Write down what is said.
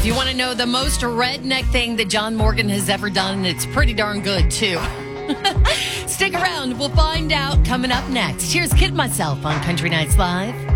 If you want to know the most redneck thing that John Morgan has ever done, it's pretty darn good, too. Stick around. We'll find out coming up next. Here's Kid Myself on Country Nights Live.